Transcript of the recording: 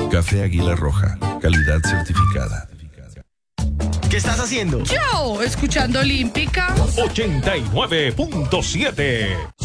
Café Águila Roja, calidad certificada. ¿Qué estás haciendo? Yo, escuchando Olímpica. 89.7.